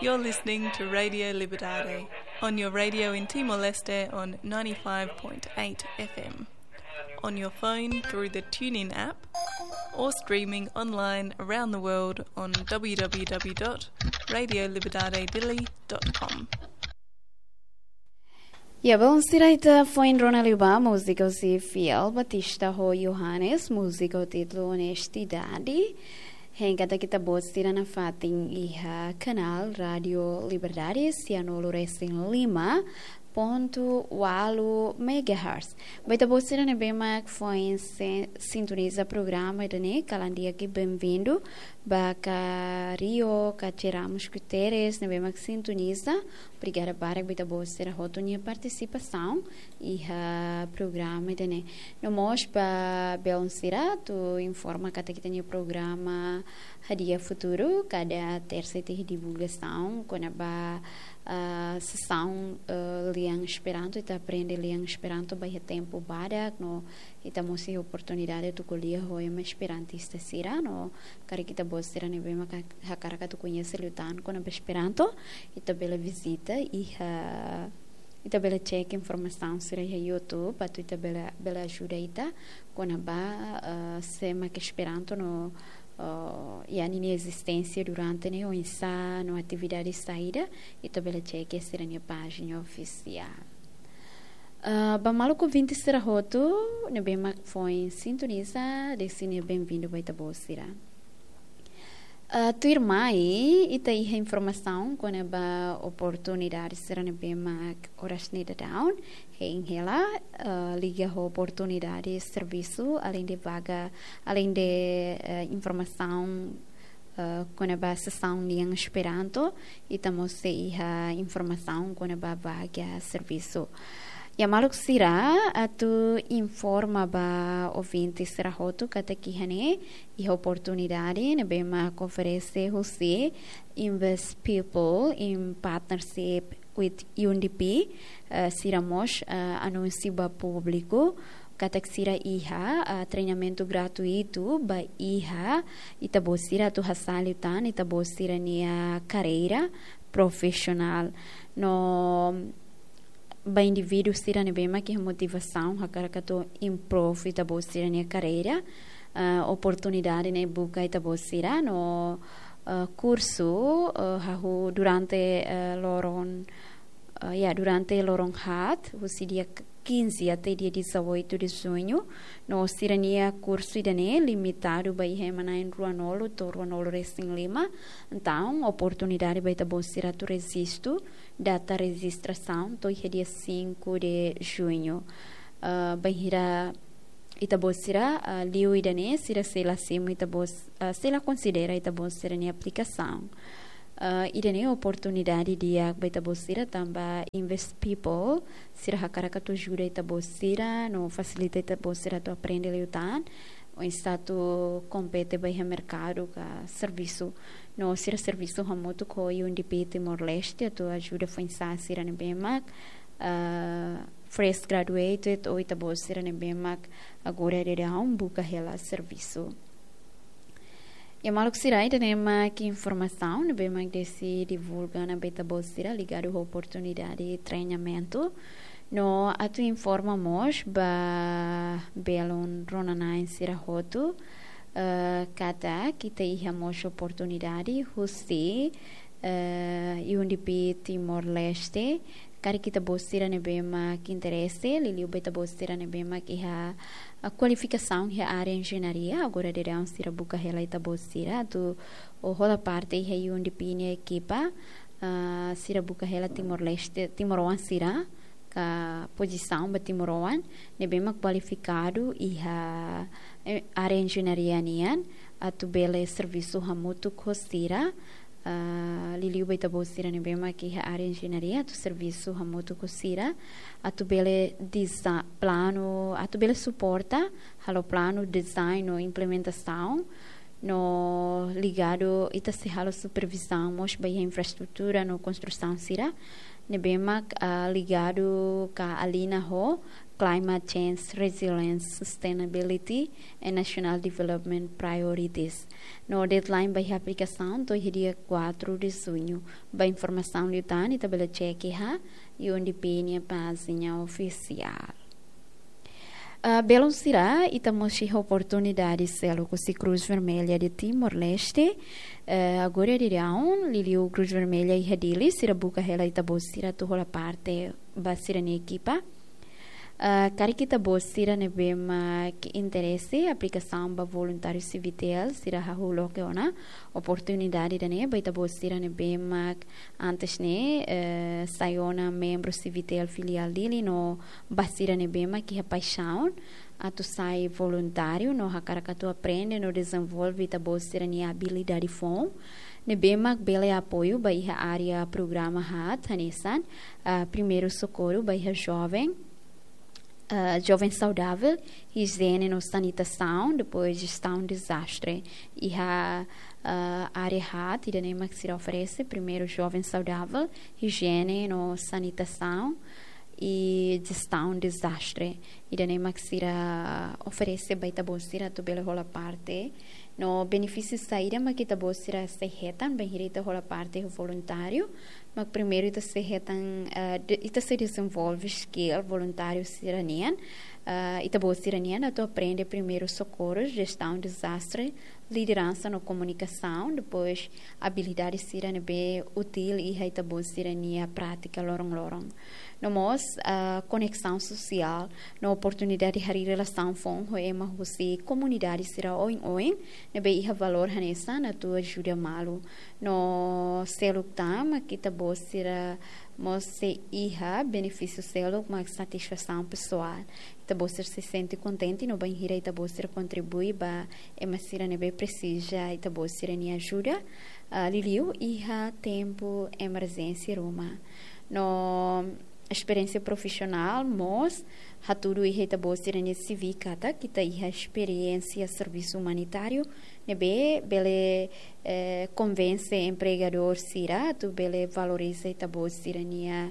You're listening to Radio Liberdade on your radio in Timor-Leste on 95.8 FM, on your phone through the TuneIn app, or streaming online around the world on www.radioliberdadedili.com. Bom, siraita foi em Ronaliba, música se fiel, Batista ho Johannes, música o título Honestidade. Hengada kita bosira na fating iha canal Radio Liberdade, Sianolo Racing 5.8 MHz. Baita bosira na bema que foi em sintoniza programa dane calandia que bem-vindo baka Rio Cachera Muscuteres na bema que sintoniza. Obrigada para baita bosira rotonia participação iha programa dane. No mos ba beonsira tu informa kata kita ni programa Hadiah Futuro cada terça divulgação quando ba sessão liang Esperanto ita aprende liang Esperanto by tempo badak no ita mosi oportunidade tu kuliah hoy ma esperantista sira no kari kita bosira ne bema hakaraka tu conhece lutan com Esperanto ita bela visita iha ita bela check informação sira YouTube patu ita bela ajuda ita quando ba sema que Esperanto no e a minha existência durante né, ou no atividade saída e também cheque essa minha página oficial. Bamaluco 20 será roto, ne bem foi sintoniza, desse ne bem-vindo vai estar bosira. Tu irmã aí e tá aí a informação quando a oportunidade será ne bem horas ne down, em ela liga a oportunidade de serviço além de vaga, além de informação quando a sessão liang Esperanto e também a informação quando a vaga serviço. Ya maluk sira atu informa ba ouvinte será roto kata kihane e oportunidade ne bema oferece você Invest People in partnership with UNDP siramos anúncio ba público kata sira iha treinamento gratuito ba iha itabosira tu hasalitan itabosira nia carreira profissional no ba indivíduo sira ne bema que motivação hakara kato improve ita sira ne carreira oportunidade ne buka ita sira no curso hahu durante lorong hat o dia 15 até dia 18 de junho no sirania curso idane limitado by hemana em Ruanolo Racing 5 então oportunidade by tabosira tu resisto data registração to dia 5 de junho bahira itabosira liu idane sira sela semo itabos sela considera itabosira ni aplicação idane oportunidade dia by tabosira tamba Invest People sira hakaraka tu ajuda itabosira no facilita itabosira tu aprende leutan o estado compete by mercado ka serviço no sira serviço hamoto ko UNDP Timor-Leste tu ajuda foi sira ne bemak fresh graduated ou itabosira ne bemak agora de buka hela serviço. E maluk sirai tenema que informação ne bemak desse divulga na beta bosira ligado à oportunidade de treinamento no atu informamos ba belon ronanain sira roto kata kita ihamos oportunidade husi UNDP Timor-Leste kari kita bosira ne bema que interesse liliu beta bosira ne bema que a qualificação a área engenharia agora de um sira buka hela ita bosira tu o rola parte a UNDP ne equipa sira buka hela Timor-Leste Timor-Wan sira ka posição ba Timor-Wan ne bema qualificado e a área engenharia nian atu bele serviço hamutu kosira liliu baita bosira ne bema que a área engenharia tu serviço hamutu kosira atu bele plano atu bele suporta halo plano design ou implementação no ligado ita se halo supervisão mos ba infraestrutura no construção sira ne bema ligado ka alina ho Climate Change, Resilience, Sustainability and National Development Priorities. No deadline by aplicação to dia 4 de junho. By informação liutan e tabela cheque ha e onde pinha página oficial. Belon será e temos a oportunidade de ser com a Cruz Vermelha de Timor-Leste. Agora dirão, Liliu Cruz Vermelha e Hadili, será buca ela e tabo será toda a parte basira na equipa. Cari kita bosira ne bema que interesse aplicação ba voluntário civitel sira hahulo ke ona oportunidade dane baita bosira ne bema antes ne sayona membro civitel filial dele no basira ne bema que paixão atu sai voluntário no hakarakato aprende no desenvolve ta bosira ne habilidade fom ne bema bele apoio ba iha área programa hat hanesan primeiro socorro ba iha jovem saudável, higiene no sanitação, depois gestão de desastre. E a área HAT, e a que se oferece, primeiro jovem saudável, higiene no sanitação e gestão de desastre. E a que se oferece, baita bosira, tu bela rola parte. No benefício saída, mas que ta bosira se retan, bem direito rola parte voluntário. Mas primeiro ita se desenvolve skill voluntário siranian, ita boa siranian, tu aprende primeiro socorro, gestão de desastre, liderança na comunicação, depois habilidade sirane bem útil e ita boa sirania prática lorong. No mos conexão social, na oportunidade de relação com o ema husi comunidade sira oin, ne bem iha valor hanesa na tua ajuda malu. No seluktam kita bosira mose iha benefício selo com satisfação pessoal. Ita bosira se sente contente no bem hira ita bosira contribui ba ema sira ne bem precisa ita bosira ni ajuda. Liliu iha tempo emergência Roma. No experiência profissional, mas haturu iheta bosira ne civica tá kita iha experiência serviço humanitário nebe bele convence empregador sira tu bele valoriza ita bosira nia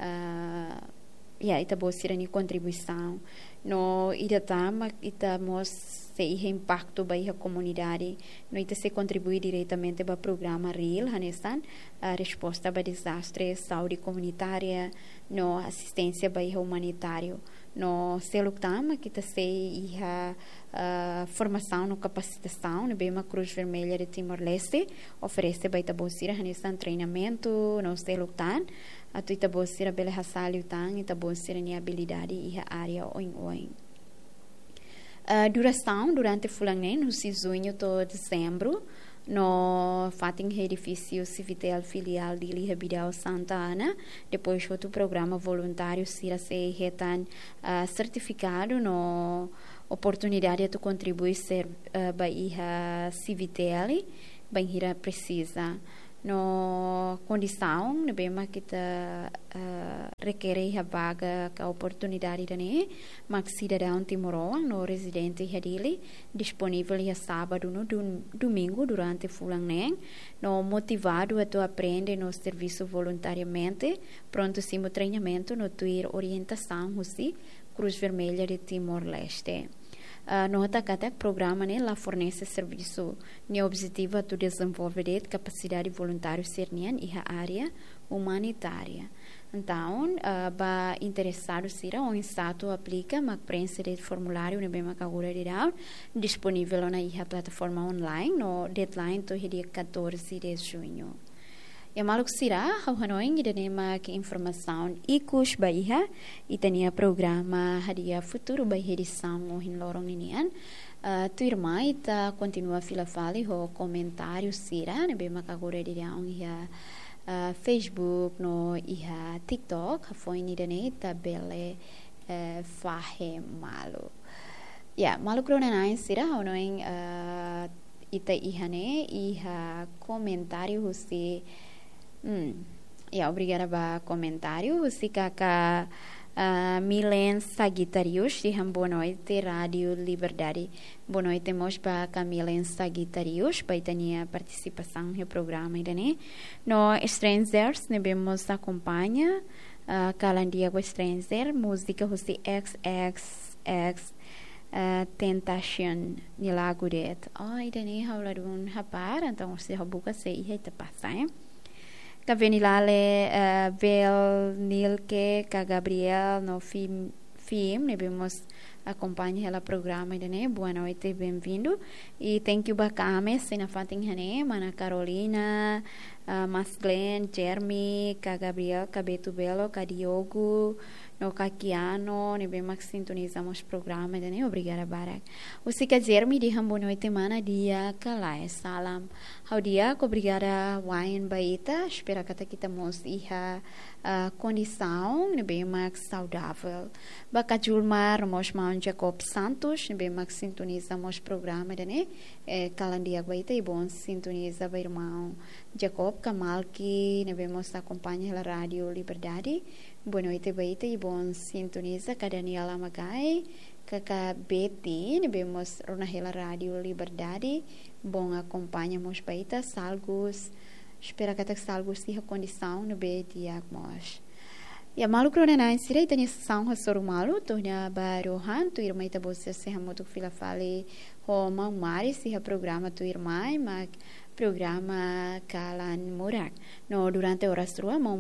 ita bosira ni contribuição no idatama ita mos se iha impacto ba iha comunidade no ita se contribui diretamente ba programa REAL hanesan a resposta ba desastre saúde comunitária no assistência ba iha humanitário no seluktam kita se iha formação no capacitação no bema Cruz Vermelha de Timor-Leste oferece ba ita bosira hanesan treinamento no seluktam atu ita bosira bele hasali utang ita bosira ni habilidade iha área oin duração durante fulangen no junho to dezembro no fating edifício civitel filial de Lihabidao Santa Ana depois outro programa voluntário sira se retan certificado no oportunidade de contribuir ser iha civitel bem hira precisa no condição ne bema kita requer a vaga a oportunidade dane mas cidadão timoroan no residente hadili disponível a sábado no domingo durante fulaneng no motivado a tu aprende no serviço voluntariamente pronto sim treinamento no tuir orientação husi Cruz Vermelha de Timor-Leste. Nota que o programa lá fornece serviço no objetivo de desenvolver capacidade voluntária sernian e a área humanitária. Então, para interessado será um estado aplica mas preenche de formulário no bem agora disponível na plataforma online no deadline do dia 14 de junho. E maluk sira hau hanoing idanema que informação ikus baiha itania programa hadia futuro bai edição o hin lorong inian tu irmã ita continua fila fali ho comentário sira ne bema agora dirão ia Facebook no ia TikTok foi ni dane ta bele fahe malu ya maluk ronain sira hanoing ita ihane iha comentário husi obrigada ba comentário. Se caca Milen Sagitarius, de boa noite, Rádio Liberdade. Boa noite, temos para Milen Sagitarius, para ter participação no programa. No Strangers, ne vemos acompanha Calandia com Stranger, música Husi XXX Tentation nila gudet. Ai, dani haula dun hapar, então se habuka se ihe te passa, hein? Kavenilale Vel Nilke ka Gabriel no film ne vemos acompanha ela programa né? Boa noite, bem-vindo e thank you bacame sina fating hane mana Carolina, Mas Glenn, Jeremy, ka Gabriel, ka Beto Belo, ka Diogo, no Kakiano, ne vemos sintonizamos programa né? Obrigada Barak. O sika Jeremy di boa noite mana dia kalai salam. How dia obrigada Wayne Baita, espera que kita mos iha condição ne vemos saudável. Baka Julmar mos maun Jacob Santos, ne vemos sintonizamos programa né? Calandia Baita e bom sintoniza vai irmão Jacob Kamalki, ne vemos acompanha a Rádio Liberdade. Boa noite Baita e bom sintoniza ka Daniela Magai, ka Betty, ne vemos na Rádio Liberdade. Bom acompanhamos Baita Salgos. Espera que salgos se condição no be diagmos. Ya malu krona na insira itanya são hasor malu tohnya barohan tu irmai ta bossa se hamoto fila fale ho mari se programa tu irmai mak programa kalan morak. No durante horas rua mau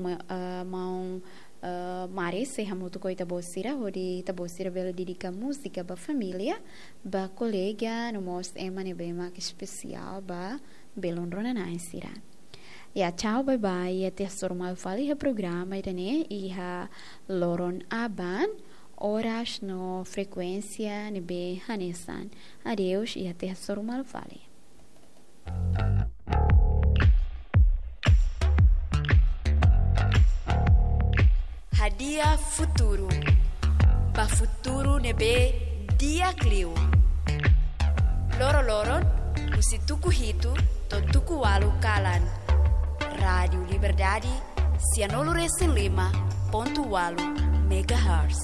mari se hamoto coita bossira hodi ta bossira bela dedica música ba família ba colega no mos emane bema especial ba belon rona na insira. Ya, tchau, bye bye. Até normal fali o programa né? E a Loron Aban, horas no frequência nebe Hanesan. Adeus e até normal fali. Hadiah Futuro. Ba futuro nebe dia Clio. Loro-loron, musi tuku hitu, to tuku walu kalan. Rádio Liberdade, 105.8 MHz.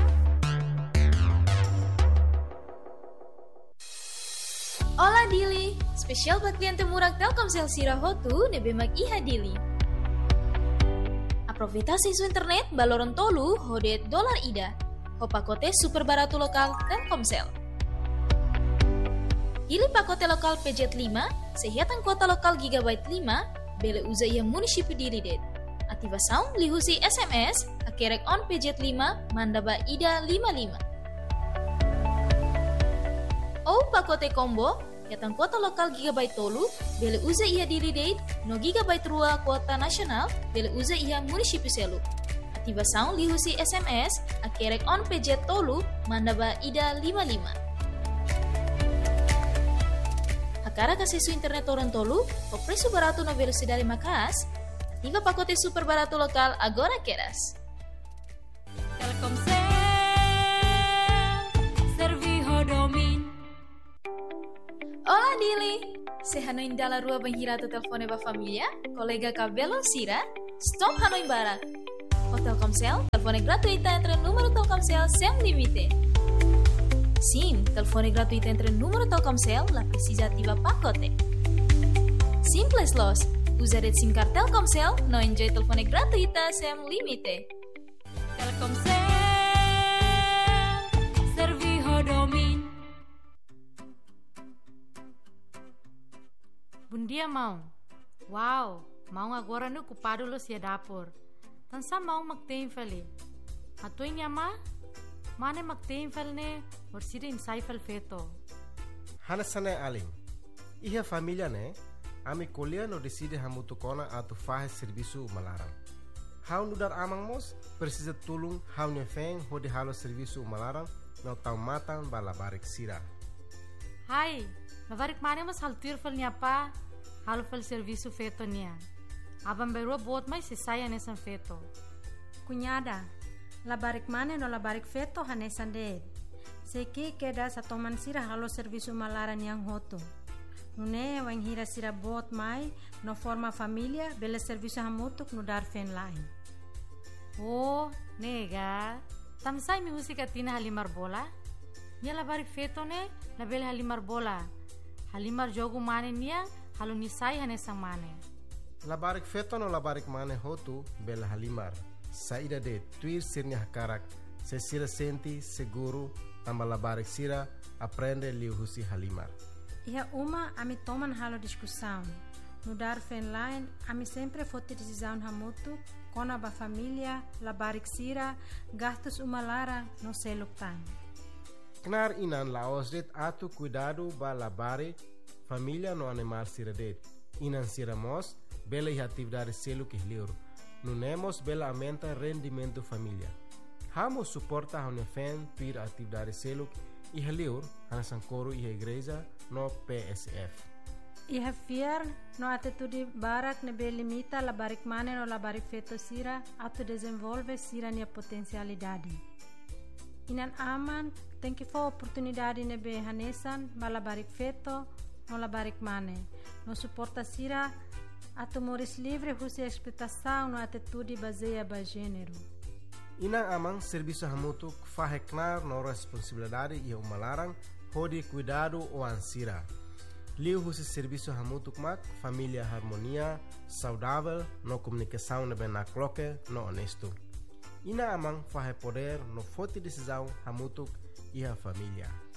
Olá Dili, spesial buat klien temurag Telkomsel Sirahotu nebe mag-iha Dili. Aproveita isu internet baloron tolu hodet dolar ida. Ho pakote super barato lokal Telkomsel. Pilih pakote lokal PJ 5, sehatan kuota lokal gigabyte 5, bele uza yang munisipyo diridet. Aktivasaun lihusi SMS, akerek on PJ 5, mandaba ida 55. O pakote combo, yatang kuota lokal gigabyte tolu, bele uza iya diridet, no gigabyte rua kuota nasional, bele uza iya munisipyo selu. Aktivasaun lihusi SMS, akerek on PJ tolu, mandaba ida 55. Akara kasisu internet orang tolu, o preço barato na velocidade macas, ativa pacote super barato lokal agora queras. Telkomsel, serviho domin. Olá Dili, se Hanoi indala rua banhirato telefone ba família, colega cabelo Sira, stop Hanoi Barak. O Telkomsel, telefone gratuita entre número Telkomsel sem limite. Sim, telefone gratuito entre número Telkomsel, la precisa ativa pacote. Simples los, usa red SIM card Telkomsel, no enjoy telefone gratuita sem limite. Telkomsel, serviho domin. Bom dia, mão. Uau, mão agora no ocupado lo sia dapur. Tansa mão magtein fali. Atoy niya ma? Mane magtein fal ne, or sida insai fal feto. Hanasane aling. Iha família ne, ami kolia no decide hamutu kona atu fahe serviço malaram. Hau nudar amang mos, precisa tulung hau nefeng hodi halo serviço malaram no tau matan bala barik sira. Hai, labarik mane mas haltir fal niya pa, halo fal serviço feto niya. Abang berua bot mai sisaya nesan feto. Cunhada, labarik mane no labarik feto hanesan de. Seki keda sa toman sira halo serviço malaran yang hoto. Nune wang hira sira bot mai no forma família bela serviço hamutuk no dar fen lain. Oh, nega. Tamsay mi husika tina halimar bola. Nia labarik feto ne label halimar bola. Halimar jogo mane niya halo nisay hanesang mane. Labarik feto no labarik mane hotu bela halimar. saída de tuir sirnya hakarak, se sira senti seguro, tambah labarik sira, aprende liu husi halimar. Ia uma ami toman halo discussão. No dar line, ami sempre fote decisão hamutu, kona ba família, labarik sira, gastos umalara no seluk time. Knar inan laos det atu cuidado ba labare, família no animal sira det. Inan sira mos, bela e atividade seluk ihliur. Nunemos bela aumenta rendimento família. Hamo suporta a unefen tuir atividade seluk ihliur, hanasan coro e igreja no PSF. Ia fiar no atitude barak nebe limita labarik mane no labarik feto sira auto desenvolve sira nia potencialidade. Inan aman tem que for oportunidade nebe hanesan ba labarik feto no labarik mane. No suporta sira auto moris livre husi expectação no atitude baseia ba gênero. Inan aman serviço hamutu faheknar no responsabilidade e umalarang hodi cuidado o ansira. Liu husi serviço hamutuk mak, família harmonia, saudável, no comunicação nebe na cloque, no honesto. Ina amang fahe poder no forte decisão hamutuk e a família.